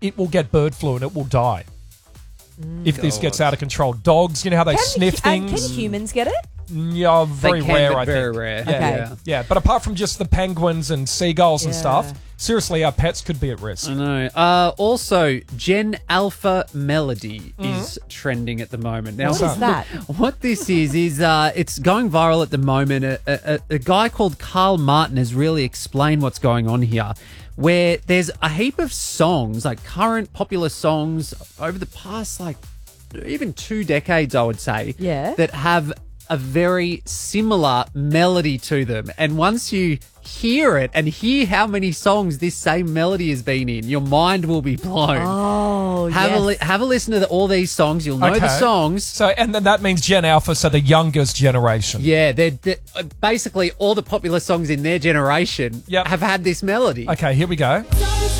it will get bird flu and it will die if this gets out of control. Dogs, you know how they sniff things? Can humans get it? Yeah, very rare, I think. Very rare. Okay. Yeah, but apart from just the penguins and seagulls and stuff, seriously, our pets could be at risk. I know. Also, Gen Alpha Melody is trending at the moment. Now, What is that? What this is it's going viral at the moment. A guy called Carl Martin has really explained what's going on here, where there's a heap of songs, like current popular songs over the past, like, even 2 decades, I would say, that have a very similar melody to them. And once you hear it and hear how many songs this same melody has been in, your mind will be blown. Oh, Have a listen to all these songs. You'll know the songs. So, and then that means Gen Alpha, so the youngest generation. Yeah, they're basically all the popular songs in their generation have had this melody. Okay, here we go.